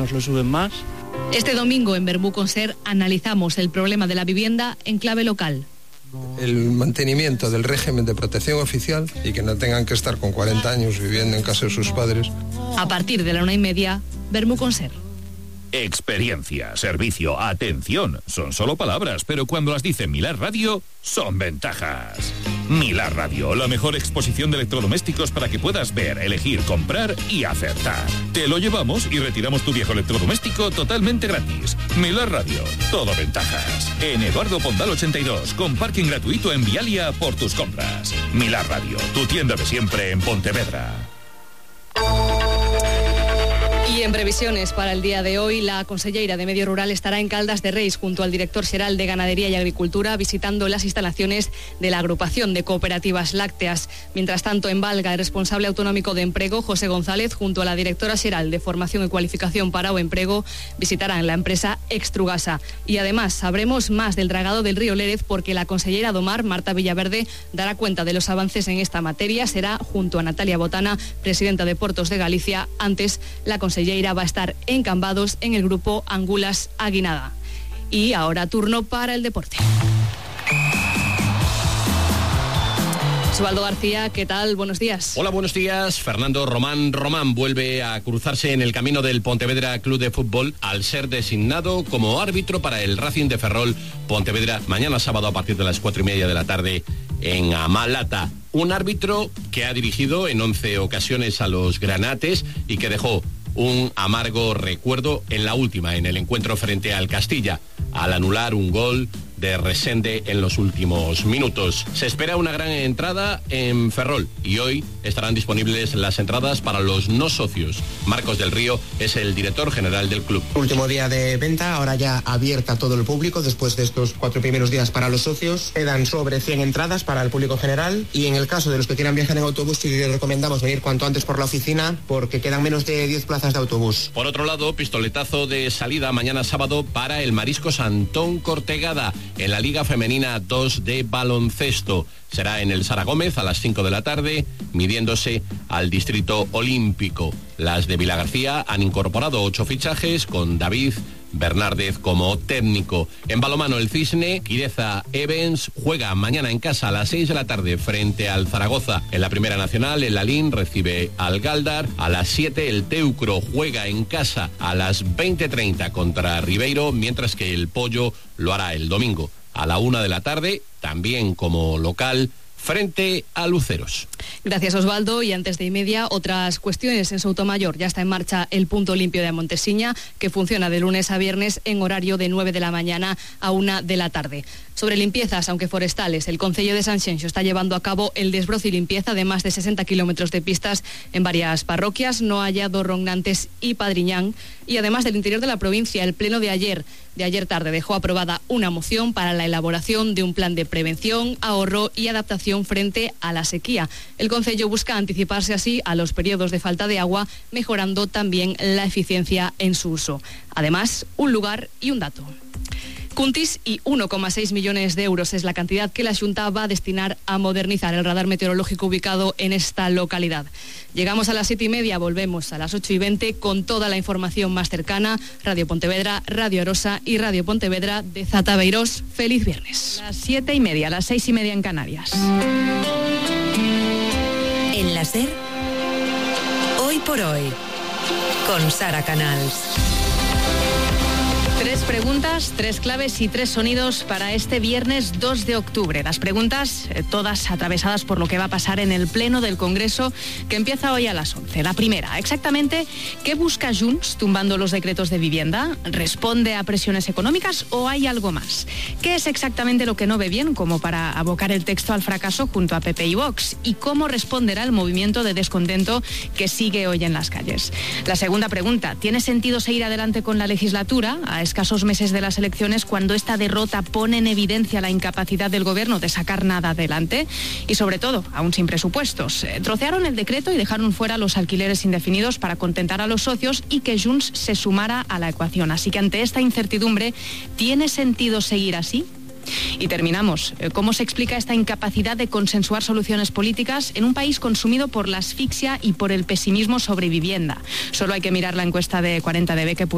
nos lo suben más. Este domingo en Verbú con Ser analizamos el problema de la vivienda en clave local. El mantenimiento del régimen de protección oficial y que no tengan que estar con 40 años viviendo en casa de sus padres. A partir de la 1:30, Verbú con Ser. Experiencia, servicio, atención, son solo palabras, pero cuando las dice Milar Radio, son ventajas. Milar Radio, la mejor exposición de electrodomésticos para que puedas ver, elegir, comprar y acertar. Te lo llevamos y retiramos tu viejo electrodoméstico totalmente gratis. Milar Radio, todo ventajas. En Eduardo Pondal 82, con parking gratuito en Vialia por tus compras. Milar Radio, tu tienda de siempre en Pontevedra. Y en previsiones para el día de hoy, la conselleira de Medio Rural estará en Caldas de Reis junto al director xeral de Ganadería y Agricultura visitando las instalaciones de la agrupación de cooperativas lácteas. Mientras tanto, en Valga, el responsable autonómico de Emprego, José González, junto a la directora xeral de Formación y Cualificación para o Emprego, visitarán la empresa Extrugasa. Y además, sabremos más del dragado del río Lérez porque la conselleira do Mar, Marta Villaverde, dará cuenta de los avances en esta materia. Será junto a Natalia Botana, presidenta de Portos de Galicia. Antes, la conselleira va a estar en Cambados en el grupo Angulas Aguinada. Y ahora turno para el deporte. Osvaldo García, ¿qué tal? Buenos días. Hola, buenos días. Fernando Román vuelve a cruzarse en el camino del Pontevedra Club de Fútbol al ser designado como árbitro para el Racing de Ferrol Pontevedra mañana sábado a partir de las 4:30 de la tarde en Amalata. Un árbitro que ha dirigido en 11 ocasiones a los granates y que dejó un amargo recuerdo en la última, en el encuentro frente al Castilla, al anular un gol de Resende en los últimos minutos. Se espera una gran entrada en Ferrol y hoy estarán disponibles las entradas para los no socios. Marcos del Río es el director general del club. Último día de venta, ahora ya abierta a todo el público después de estos 4 primeros días para los socios. Quedan sobre 100 entradas para el público general y en el caso de los que quieran viajar en autobús sí les recomendamos venir cuanto antes por la oficina porque quedan menos de 10 plazas de autobús. Por otro lado, pistoletazo de salida mañana sábado para el Mariscos Antón Cortegada en la Liga Femenina 2 de baloncesto. Será en el Sara Gómez a las 5 de la tarde, midiéndose al Distrito Olímpico. Las de Vilagarcía han incorporado 8 fichajes con David Bernárdez como técnico. En balonmano el Cisne, Quireza Evans juega mañana en casa a las 6 de la tarde frente al Zaragoza. En la Primera Nacional, el Lalín recibe al Galdar. A las 7 el Teucro juega en casa a las 20:30 contra Ribeiro, mientras que el Pollo lo hará el domingo a la 1 de la tarde, también como local, frente a Luceros. Gracias, Osvaldo. Y antes de 1:30, otras cuestiones en Soutomayor. Ya está en marcha el punto limpio de Montesiña, que funciona de lunes a viernes en horario de 9 de la mañana a 1 de la tarde. Sobre limpiezas, aunque forestales, el Concello de Sanxenxo está llevando a cabo el desbroce y limpieza de más de 60 kilómetros de pistas en varias parroquias, Noalla, Dorrognantes y Padriñán. Y además del interior de la provincia, el pleno de ayer tarde dejó aprobada una moción para la elaboración de un plan de prevención, ahorro y adaptación frente a la sequía. El Concello busca anticiparse así a los periodos de falta de agua, mejorando también la eficiencia en su uso. Además, un lugar y un dato. Cuntis y 1,6 millones de euros es la cantidad que la Xunta va a destinar a modernizar el radar meteorológico ubicado en esta localidad. Llegamos a las 7:30, volvemos a las 8:20 con toda la información más cercana. Radio Pontevedra, Radio Arosa y Radio Pontevedra de Zata Beirós. Feliz viernes. Las 7:30, las 6:30 en Canarias. En la SER, hoy por hoy, con Sara Canals. 3 preguntas, 3 claves y 3 sonidos para este viernes 2 de octubre. Las preguntas todas atravesadas por lo que va a pasar en el Pleno del Congreso que empieza hoy a las 11. La primera, exactamente, ¿qué busca Junts tumbando los decretos de vivienda? ¿Responde a presiones económicas o hay algo más? ¿Qué es exactamente lo que no ve bien como para abocar el texto al fracaso junto a PP y Vox? ¿Y cómo responderá el movimiento de descontento que sigue hoy en las calles? La segunda pregunta, ¿tiene sentido seguir adelante con la legislatura a escasos meses de las elecciones cuando esta derrota pone en evidencia la incapacidad del gobierno de sacar nada adelante? Y sobre todo, aún sin presupuestos. Trocearon el decreto y dejaron fuera los alquileres indefinidos para contentar a los socios y que Junts se sumara a la ecuación. Así que ante esta incertidumbre, ¿tiene sentido seguir así? Y terminamos. ¿Cómo se explica esta incapacidad de consensuar soluciones políticas en un país consumido por la asfixia y por el pesimismo sobre vivienda? Solo hay que mirar la encuesta de 40DB que